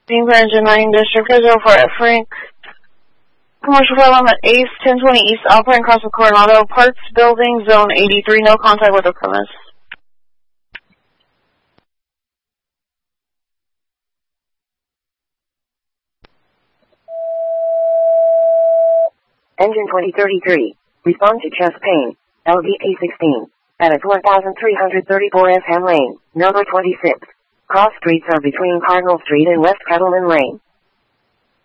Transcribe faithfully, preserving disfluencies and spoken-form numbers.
Being Engine nine District, zero four at Frank. Commercial file on the Ace, ten twenty East Alpine, across the Coronado. Parts Building, Zone eighty-three, no contact with the premise. Engine twenty thirty-three, respond to chest pain, L V P sixteen, at its one thousand three hundred thirty-four S Ham Lane, number twenty-six. Cross streets are between Cardinal Street and West Kettleman Lane.